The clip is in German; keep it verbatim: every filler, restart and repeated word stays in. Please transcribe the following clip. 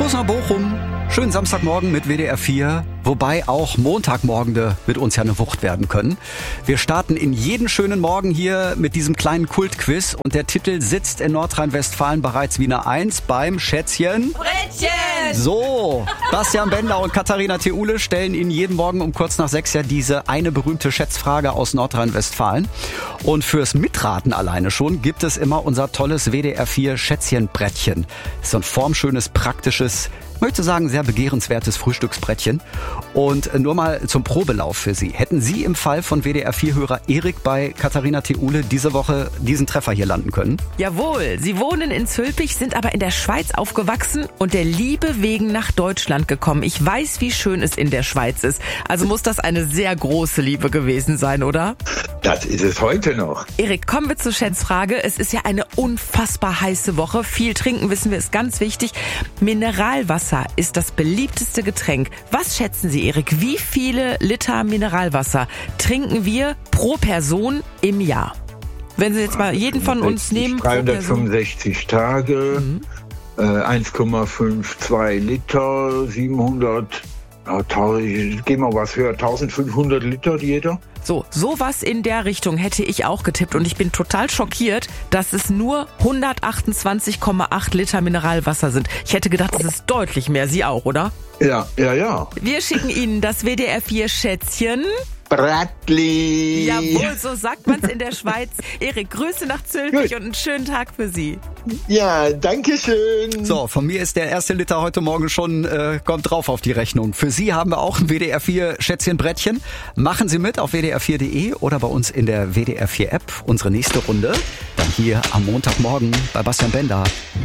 Gruß nach Bochum. Schönen Samstagmorgen mit W D R vier, wobei auch Montagmorgende mit uns ja eine Wucht werden können. Wir starten in jeden schönen Morgen hier mit diesem kleinen Kultquiz und der Titel sitzt in Nordrhein-Westfalen bereits wie eine Eins beim Schätzchen Brettchen! So, Bastian Bender und Katharina Theule stellen Ihnen jeden Morgen um kurz nach sechs ja diese eine berühmte Schätzfrage aus Nordrhein-Westfalen. Und fürs Mitraten alleine schon gibt es immer unser tolles W D R vier Schätzchenbrettchen. Das ist so ein formschönes, praktisches, ich möchte sagen, sehr begehrenswertes Frühstücksbrettchen. Und nur mal zum Probelauf für Sie. Hätten Sie im Fall von W D R vier-Hörer Erik bei Katharina Theule diese Woche diesen Treffer hier landen können? Jawohl, Sie wohnen in Zülpich, sind aber in der Schweiz aufgewachsen und der Liebe wegen nach Deutschland gekommen. Ich weiß, wie schön es in der Schweiz ist. Also muss das eine sehr große Liebe gewesen sein, oder? Das ist es heute noch. Erik, kommen wir zur Schätzfrage. Es ist ja eine unfassbar heiße Woche. Viel trinken, wissen wir, ist ganz wichtig. Mineralwasser ist das beliebteste Getränk. Was schätzen Sie, Erik? Wie viele Liter Mineralwasser trinken wir pro Person im Jahr? Wenn Sie jetzt mal jeden von uns nehmen. dreihundertfünfundsechzig Tage, mhm. äh, eins Komma zweiundfünfzig Liter, siebenhundert, ja, tausend, gehen wir was höher, eintausendfünfhundert Liter jeder. So, sowas in der Richtung hätte ich auch getippt und ich bin total schockiert, dass es nur hundertachtundzwanzig Komma acht Liter Mineralwasser sind. Ich hätte gedacht, das ist deutlich mehr. Sie auch, oder? Ja, ja, ja. Wir schicken Ihnen das W D R vier Schätzchen. Bratli. Jawohl, so sagt man's in der Schweiz. Erik, Grüße nach Zülpich und einen schönen Tag für Sie. Ja, danke schön. So, von mir ist der erste Liter heute Morgen schon, äh, kommt drauf auf die Rechnung. Für Sie haben wir auch ein W D R vier Schätzchenbrettchen. Machen Sie mit auf w d r vier punkt d e oder bei uns in der W D R vier App. Unsere nächste Runde dann hier am Montagmorgen bei Bastian Bender.